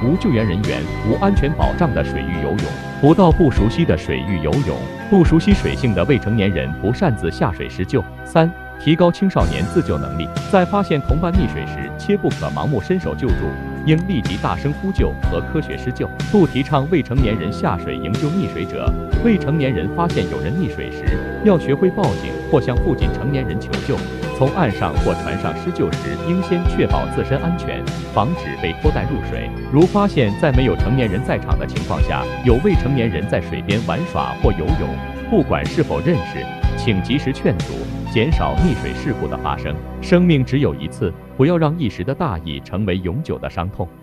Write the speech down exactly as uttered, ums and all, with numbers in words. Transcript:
无救援人员、无安全保障的水域游泳，不到不熟悉的水域游泳，不熟悉水性的未成年人不擅自下水施救。三、提高青少年自救能力，在发现同伴溺水时，切不可盲目伸手救助，应立即大声呼救和科学施救，不提倡未成年人下水营救溺水者。未成年人发现有人溺水时，要学会报警或向附近成年人求救。从岸上或船上施救时，应先确保自身安全，防止被拖带入水。如发现在没有成年人在场的情况下，有未成年人在水边玩耍或游泳，不管是否认识，请及时劝阻，减少溺水事故的发生。生命只有一次，不要让一时的大意成为永久的伤痛。